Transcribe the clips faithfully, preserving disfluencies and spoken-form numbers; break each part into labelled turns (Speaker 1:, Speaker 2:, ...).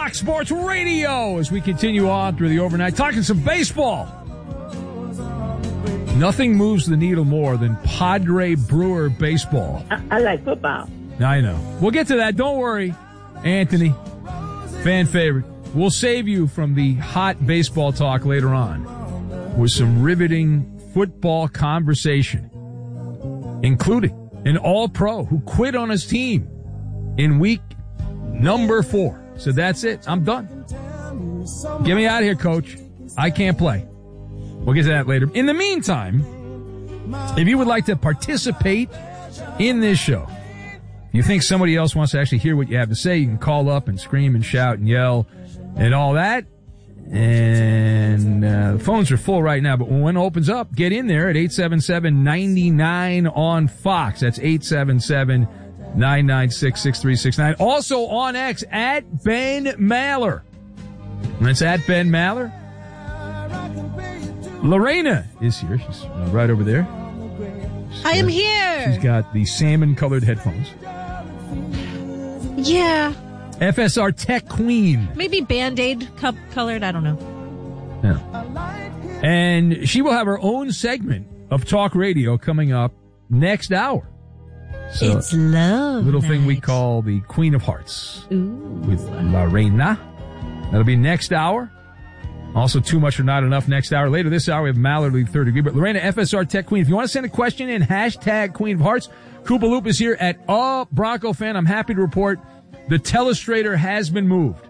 Speaker 1: Fox Sports Radio as we continue on through the overnight, talking some baseball. Nothing moves the needle more than Padre Brewer baseball.
Speaker 2: I, I like football.
Speaker 1: I know. We'll get to that. Don't worry, Anthony. Fan favorite. We'll save you from the hot baseball talk later on with some riveting football conversation, including an all-pro who quit on his team in week number four. So that's it. I'm done. Get me out of here, coach. I can't play. We'll get to that later. In the meantime, if you would like to participate in this show, if you think somebody else wants to actually hear what you have to say, you can call up and scream and shout and yell and all that. And uh, the phones are full right now, but when it opens up, get in there at eight seven seven, nine nine on Fox. That's eight seven seven, nine nine six, six three six nine. Also on X, at Ben Maller. That's at Ben Maller. Lorena is here. She's uh, right over there. She's
Speaker 3: I am
Speaker 1: got,
Speaker 3: here.
Speaker 1: She's got the salmon-colored headphones.
Speaker 3: Yeah.
Speaker 1: F S R Tech Queen.
Speaker 3: Maybe Band-Aid cup colored. I don't know.
Speaker 1: Yeah. And she will have her own segment of talk radio coming up next hour. So,
Speaker 3: it's love
Speaker 1: little
Speaker 3: night.
Speaker 1: thing we call the Queen of Hearts.
Speaker 3: Ooh.
Speaker 1: With Lorena. That'll be next hour. Also, Too Much or Not Enough next hour. Later this hour, we have Mallerly Third Degree. But Lorena, F S R Tech Queen. If you want to send a question in, hashtag Queen of Hearts. Koopa Loop is here at A Bronco Fan. I'm happy to report the telestrator has been moved.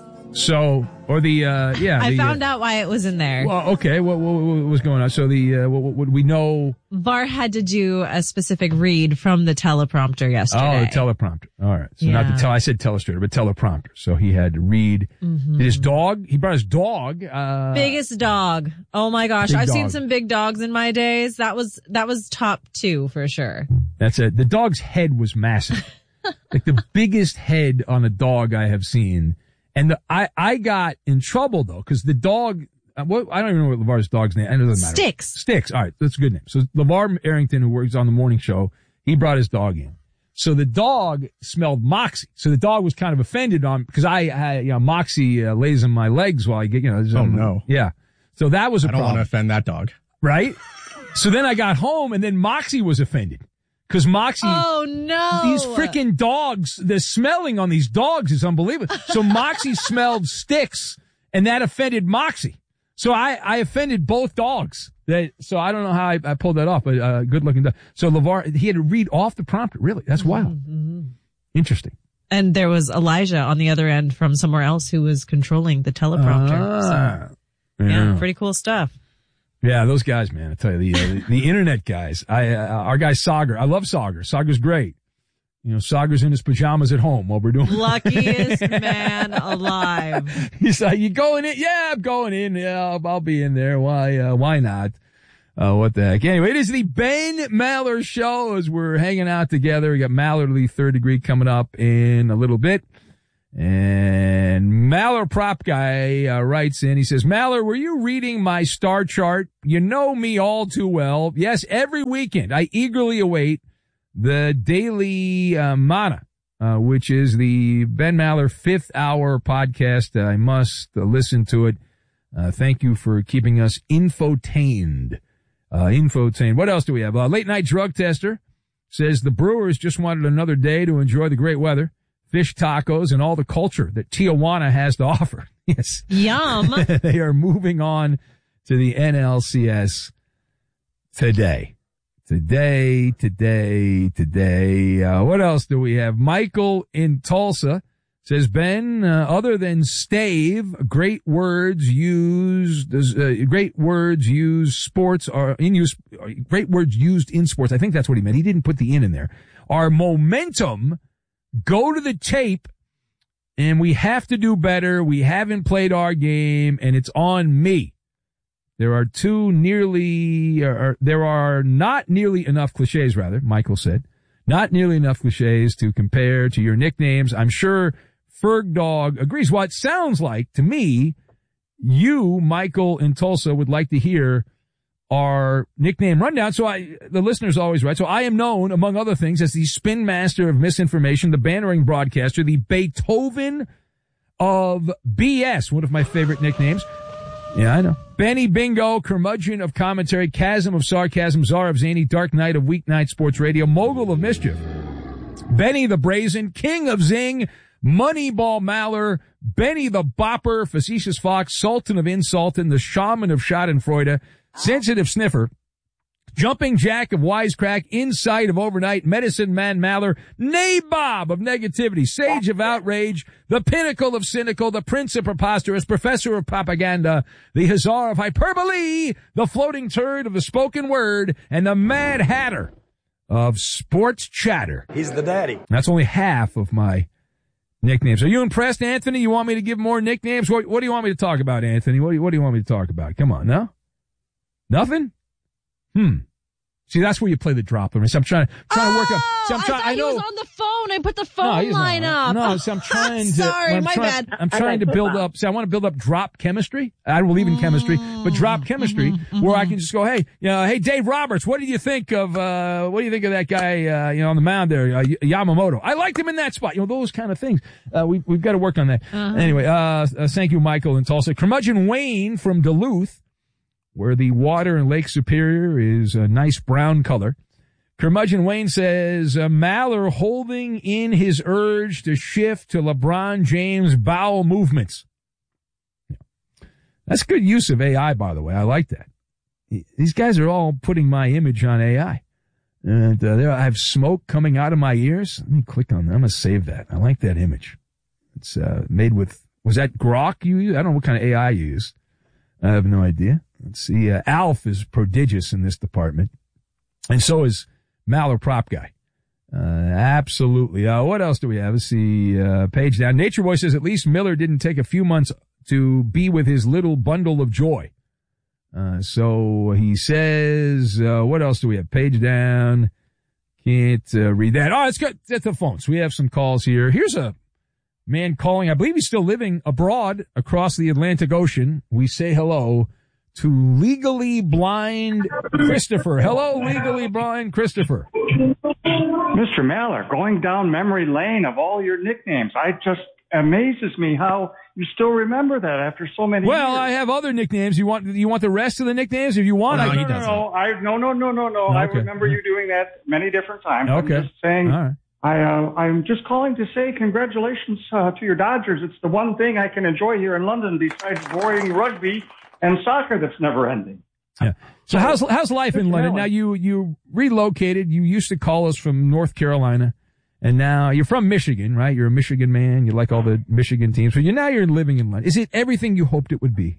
Speaker 1: So, or the, uh, yeah.
Speaker 3: I
Speaker 1: the,
Speaker 3: found
Speaker 1: uh,
Speaker 3: out why it was in there.
Speaker 1: Well, okay. What, what, what was going on? So the, uh, what, what we know?
Speaker 3: V A R had to do a specific read from the teleprompter yesterday.
Speaker 1: Oh, the teleprompter. All right. So
Speaker 3: yeah.
Speaker 1: not the tel, I said telestrator, but teleprompter. So he had to read.
Speaker 3: Mm-hmm.
Speaker 1: Did his dog, he brought his dog. Uh,
Speaker 3: Biggest dog. Oh my gosh.
Speaker 1: Big
Speaker 3: I've
Speaker 1: dog.
Speaker 3: seen some big dogs in my days. That was, that was top two for sure.
Speaker 1: That's it. The dog's head was massive. Like the biggest head on a dog I have seen. And the, I, I got in trouble though, cause the dog, uh, what, I don't even know what LeVar's dog's name. It doesn't matter.
Speaker 3: Sticks.
Speaker 1: Sticks. All right. That's a good name. So LeVar Arrington, who works on the morning show, he brought his dog in. So the dog smelled Moxie. So the dog was kind of offended on, cause I, I you know, Moxie uh, lays in my legs while I get, you know.
Speaker 4: Oh no.
Speaker 1: Yeah. So that was a
Speaker 4: I don't
Speaker 1: problem.
Speaker 4: want to offend that dog.
Speaker 1: Right? So then I got home and then Moxie was offended. Cause Moxie.
Speaker 3: Oh no.
Speaker 1: These freaking dogs, the smelling on these dogs is unbelievable. So Moxie smelled Sticks and that offended Moxie. So I, I offended both dogs. That, so I don't know how I, I pulled that off, but, uh, good looking dog. So LeVar, he had to read off the prompter. Really? That's wild.
Speaker 3: Mm-hmm.
Speaker 1: Interesting.
Speaker 3: And there was Elijah on the other end from somewhere else who was controlling the teleprompter.
Speaker 1: Ah,
Speaker 3: so,
Speaker 1: yeah.
Speaker 3: yeah, pretty cool stuff.
Speaker 1: Yeah, those guys, man. I tell you, the, uh, the, the internet guys. I, uh, our guy Sagar. I love Sagar. Sagar's great. You know, Sagar's in his pajamas at home while we're doing.
Speaker 3: Luckiest man alive.
Speaker 1: He's like, you going in? Yeah, I'm going in. Yeah, I'll, I'll be in there. Why, uh, why not? Uh, what the heck? Anyway, it is the Ben Maller Show as we're hanging out together. We got Mallerly Third Degree coming up in a little bit. And Maller Prop Guy uh, writes in, he says, Maller, were you reading my star chart? You know me all too well. Yes, every weekend I eagerly await the Daily uh, Mana, uh, which is the Ben Maller fifth hour podcast. I must uh, listen to it. Uh, thank you for keeping us infotained. Uh, infotained. What else do we have? Uh, late night drug tester says the Brewers just wanted another day to enjoy the great weather, fish tacos, and all the culture that Tijuana has to offer. Yes.
Speaker 3: Yum.
Speaker 1: They are moving on to the N L C S today. Today, today, today. Uh, what else do we have? Michael in Tulsa says, Ben, uh, other than stave, great words used, uh, great words used sports are in use, great words used in sports. I think that's what he meant. He didn't put the in in there. Are momentum. Go to the tape, and we have to do better. We haven't played our game, and it's on me. There are two nearly, or there are not nearly enough cliches, rather, Michael said. Not nearly enough cliches to compare to your nicknames. I'm sure Ferg Dog agrees. What sounds like, to me, you, Michael in Tulsa, would like to hear our nickname rundown. So I, the listeners always right. So I am known, among other things, as the spin master of misinformation, the bannering broadcaster, the Beethoven of B S, one of my favorite nicknames. Yeah, I know. Benny Bingo, curmudgeon of commentary, chasm of sarcasm, czar of zany, dark knight of weeknight sports radio, mogul of mischief. Benny the Brazen, king of zing, Moneyball Maller, Benny the Bopper, facetious fox, sultan of insultin, the shaman of schadenfreude, sensitive sniffer, jumping jack of wisecrack, insight of overnight, medicine man Maller, nabob of negativity, sage of outrage, the pinnacle of cynical, the prince of preposterous, professor of propaganda, the hussar of hyperbole, the floating turd of the spoken word, and the mad hatter of sports chatter.
Speaker 2: He's the daddy.
Speaker 1: That's only half of my nicknames. Are you impressed, Anthony? You want me to give more nicknames? What, what do you want me to talk about, Anthony? What do you, what do you want me to talk about? Come on, no? Nothing? Hmm. See, that's where you play the drop. I'm trying, trying to work up. See, I'm
Speaker 3: I
Speaker 1: trying,
Speaker 3: thought
Speaker 1: I know.
Speaker 3: he was on the phone. I put the
Speaker 1: No,
Speaker 3: phone
Speaker 1: he's
Speaker 3: line
Speaker 1: not.
Speaker 3: up.
Speaker 1: No, see, I'm trying to.
Speaker 3: Sorry,
Speaker 1: I'm
Speaker 3: my
Speaker 1: trying,
Speaker 3: bad.
Speaker 1: I'm trying to build up. See, I want to build up drop chemistry. I don't believe in chemistry, but drop chemistry
Speaker 3: mm-hmm,
Speaker 1: where I can just go, hey, you know, hey, Dave Roberts, what did you think of, uh, what do you think of that guy, uh, you know, on the mound there, uh, Yamamoto? I liked him in that spot. You know, those kind of things. Uh, we, we've got to work on that. Uh-huh. Anyway, uh, uh, thank you, Michael in Tulsa. Curmudgeon Wayne from Duluth, where the water in Lake Superior is a nice brown color. Curmudgeon Wayne says, uh, Maller holding in his urge to shift to LeBron James' bowel movements. That's good use of A I, by the way. I like that. These guys are all putting my image on A I. And uh, there I have smoke coming out of my ears. Let me click on that. I'm going to save that. I like that image. It's uh, made with, was that Grok you used? I don't know what kind of A I you used. I have no idea. Let's see. Uh, Alf is prodigious in this department. And so is Maller Prop Guy. Uh, absolutely. Uh, what else do we have? Let's see, uh, page down. Nature Boy says at least Miller didn't take a few months to be with his little bundle of joy. Uh, so he says, uh, what else do we have? Page down. Can't, uh, read that. Oh, it's good. That's the phone. So we have some calls here. Here's a man calling. I believe he's still living abroad across the Atlantic Ocean. We say hello to Legally Blind Christopher. Hello, Legally Blind Christopher.
Speaker 4: Mister Maller, going down memory lane of all your nicknames. I just amazes me how you still remember that after so many
Speaker 1: well,
Speaker 4: years.
Speaker 1: Well, I have other nicknames. You want you want the rest of the nicknames? If you want,
Speaker 4: oh, no,
Speaker 1: I
Speaker 4: no, no, no, I, no, no, no, no, no.
Speaker 1: Okay.
Speaker 4: I remember you doing that many different times.
Speaker 1: Okay.
Speaker 4: I'm just saying.
Speaker 1: All right.
Speaker 4: I, uh, I'm just calling to say congratulations uh, to your Dodgers. It's the one thing I can enjoy here in London besides boring rugby and soccer that's never ending.
Speaker 1: Yeah. So how's how's life in London? Now you you relocated. You used to call us from North Carolina, and now you're from Michigan, right? You're a Michigan man. You like all the Michigan teams. So you now you're living in London. Is it everything you hoped it would be?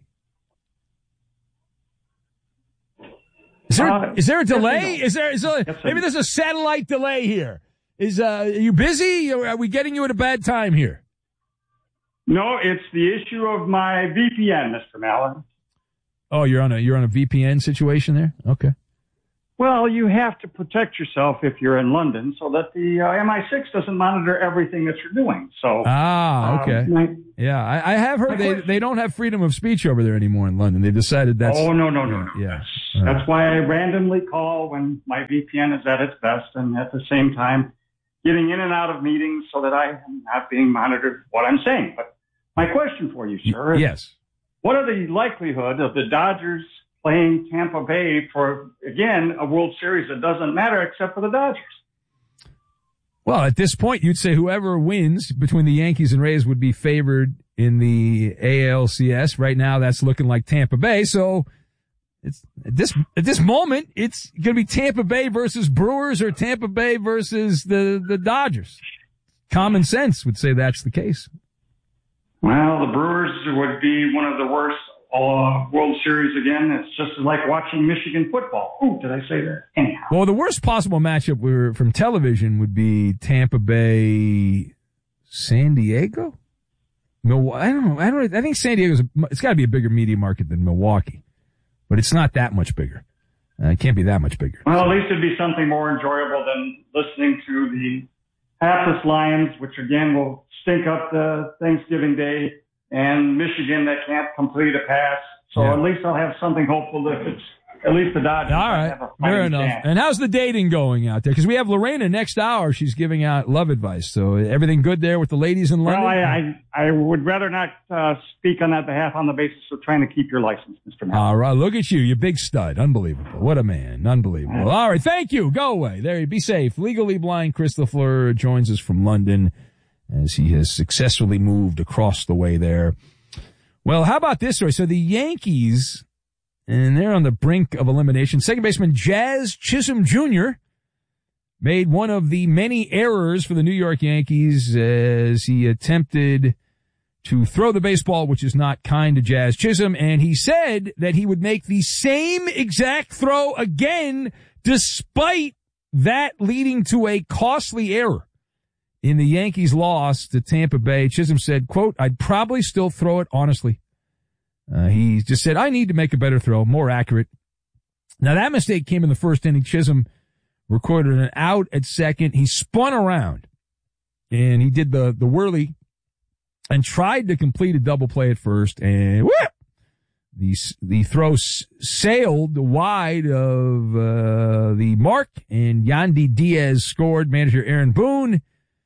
Speaker 1: Is there uh, is there a delay? Is there is there, maybe there's a satellite delay here? Is uh are you busy? Or are we getting you at a bad time here?
Speaker 4: No, it's the issue of my V P N, Mister Maller.
Speaker 1: Oh, you're on a you're on a V P N situation there? Okay.
Speaker 4: Well, you have to protect yourself if you're in London so that the uh, M I six doesn't monitor everything that you're doing. So
Speaker 1: Ah, okay.
Speaker 4: Um, my,
Speaker 1: yeah, I, I have heard they question. they don't have freedom of speech over there anymore in London. They've decided that's
Speaker 4: Oh, no, no, no, no.
Speaker 1: Yeah.
Speaker 4: That's, that's why I randomly call when my V P N is at its best and at the same time getting in and out of meetings so that I am not being monitored what I'm saying. But my question for you, sir, is
Speaker 1: yes.
Speaker 4: What are the likelihood of the Dodgers playing Tampa Bay for, again, a World Series that doesn't matter except for the Dodgers?
Speaker 1: Well, at this point, you'd say whoever wins between the Yankees and Rays would be favored in the A L C S. Right now, that's looking like Tampa Bay. So it's at this at this moment, it's going to be Tampa Bay versus Brewers or Tampa Bay versus the, the Dodgers. Common sense would say that's the case.
Speaker 4: Well, the Brewers would be one of the worst uh, World Series again. It's just like watching Michigan football. Ooh, did I say that? Anyhow.
Speaker 1: Well, the worst possible matchup we from television would be Tampa Bay, San Diego. Milwaukee. I don't know. I don't. I think San Diego's. It's got to be a bigger media market than Milwaukee, but it's not that much bigger. Uh, it can't be that much bigger.
Speaker 4: Well, at least it'd be something more enjoyable than listening to the hapless Lions, which again will stink up the Thanksgiving Day, and Michigan that can't complete a pass. So
Speaker 1: yeah.
Speaker 4: At least I'll have something hopeful if it's at least the Dodgers.
Speaker 1: All right,
Speaker 4: have a
Speaker 1: fair enough.
Speaker 4: chance.
Speaker 1: And how's the dating going out there? Because we have Lorena next hour. She's giving out love advice. So everything good there with the ladies in London?
Speaker 4: Well, I, I, I would rather not uh, speak on that behalf on the basis of trying to keep your license, Mister Matt.
Speaker 1: All right, look at you. You big stud. Unbelievable. What a man. Unbelievable. All right, thank you. Go away. There you be safe. Legally blind Chris LaFleur joins us from London as he has successfully moved across the way there. Well, how about this story? So the Yankees, and they're on the brink of elimination. Second baseman Jazz Chisholm Junior made one of the many errors for the New York Yankees as he attempted to throw the baseball, which is not kind to Jazz Chisholm, and he said that he would make the same exact throw again despite that leading to a costly error. In the Yankees' loss to Tampa Bay, Chisholm said, quote, "I'd probably still throw it, honestly." Uh, he just said, "I need to make a better throw, more accurate." Now, that mistake came in the first inning. Chisholm recorded an out at second. He spun around, and he did the, the whirly and tried to complete a double play at first, and whoop! The, the throw s- sailed wide of uh, the mark, and Yandy Diaz scored. Manager Aaron Boone,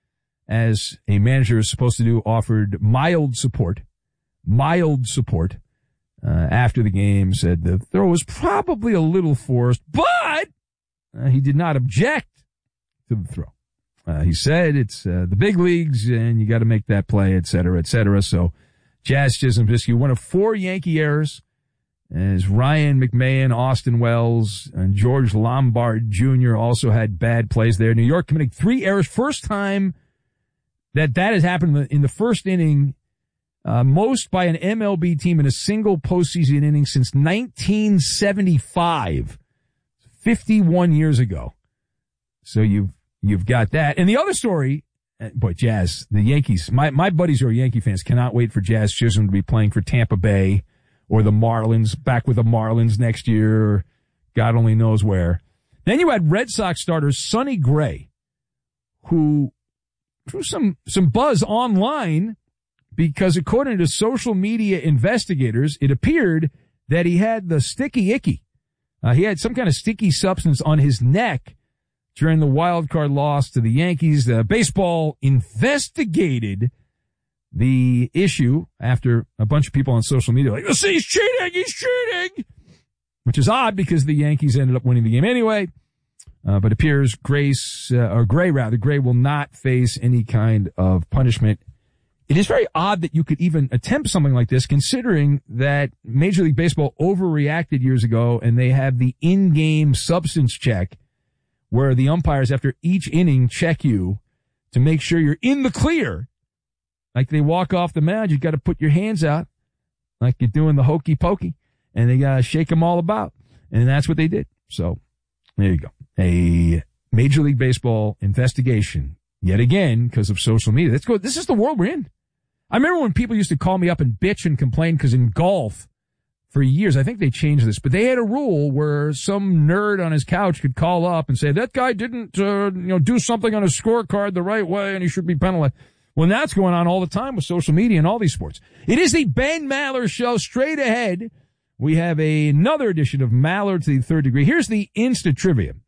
Speaker 1: as a manager is supposed to do, offered mild support, mild support, uh, after the game, said the throw was probably a little forced, but uh, he did not object to the throw. Uh, he said it's uh, the big leagues and you got to make that play, et cetera, et cetera. So Jazz Chisholm, one of four Yankee errors, as Ryan McMahon, Austin Wells, and George Lombard Junior also had bad plays there. New York committing three errors. First time that that has happened in the, in the first inning, uh, most by an M L B team in a single postseason inning since nineteen seventy-five, fifty-one years ago. So you've, you've got that. And the other story, boy, Jazz, the Yankees, my, my buddies who are Yankee fans cannot wait for Jazz Chisholm to be playing for Tampa Bay or the Marlins, back with the Marlins next year, or God only knows where. Then you had Red Sox starter Sonny Gray, who drew some, some buzz online because according to social media investigators, it appeared that he had the sticky icky. Uh, he had some kind of sticky substance on his neck during the wild card loss to the Yankees. The baseball investigated the issue after a bunch of people on social media were like, "Listen, he's cheating, he's cheating," which is odd because the Yankees ended up winning the game anyway. Uh, but it appears Grace, uh, or Gray rather, Gray will not face any kind of punishment. It is very odd that you could even attempt something like this, considering that Major League Baseball overreacted years ago and they have the in-game substance check where the umpires after each inning check you to make sure you're in the clear. Like they walk off the mound, you got to put your hands out like you're doing the hokey pokey, and they got to shake them all about. And that's what they did. So there you go. A Major League Baseball investigation yet again because of social media. Let's go. This is the world we're in. I remember when people used to call me up and bitch and complain because in golf for years, I think they changed this, but they had a rule where some nerd on his couch could call up and say, that guy didn't, uh, you know, do something on his scorecard the right way and he should be penalized. Well, that's going on all the time with social media and all these sports. It is the Ben Maller Show. Straight ahead, we have a, another edition of Maller to the Third Degree. Here's the Insta Trivia.